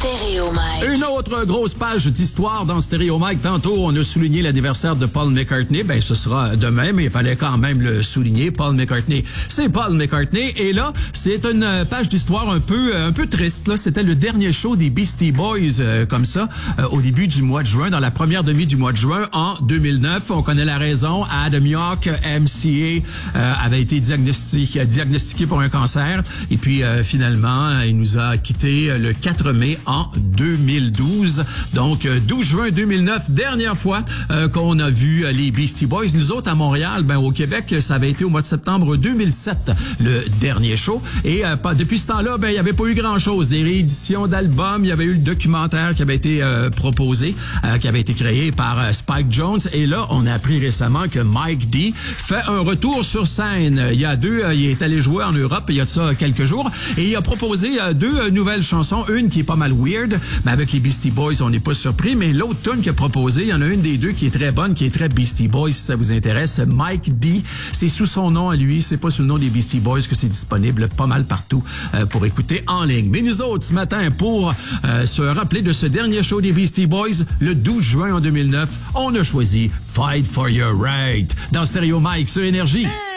Stéréo Mike. Une autre grosse page d'histoire dans Stéréo Mike. Tantôt, on a souligné l'anniversaire de Paul McCartney. Ben, ce sera demain, mais il fallait quand même le souligner. Paul McCartney, c'est Paul McCartney. Et là, c'est une page d'histoire un peu triste. Là, c'était le dernier show des Beastie Boys, comme ça, au début du mois de juin, dans la première demi du mois de juin en 2009. On connaît la raison. Adam Yauch, MCA, avait été diagnostiqué pour un cancer. Et puis, finalement, il nous a quitté le 4 mai en 2012. Donc, 12 juin 2009, dernière fois qu'on a vu les Beastie Boys. Nous autres, à Montréal, au Québec, ça avait été au mois de septembre 2007, le dernier show. Et depuis ce temps-là, il n'y avait pas eu grand-chose. Des rééditions d'albums, il y avait eu le documentaire qui avait été proposé, qui avait été créé par Spike Jones. Et là, on a appris récemment que Mike D fait un retour sur scène. Il est allé jouer en Europe il y a de ça quelques jours. Et il a proposé deux nouvelles chansons. Une qui est pas mal weird, mais avec les Beastie Boys, on n'est pas surpris. Mais l'autre tune qu'il a proposé, il y en a une des deux qui est très bonne, qui est très Beastie Boys, si ça vous intéresse. Mike D, c'est sous son nom à lui, c'est pas sous le nom des Beastie Boys que c'est disponible pas mal partout pour écouter en ligne. Mais nous autres, ce matin, pour se rappeler de ce dernier show des Beastie Boys, le 12 juin en 2009, on a choisi Fight for Your Right dans Stéréo Mike sur Énergie.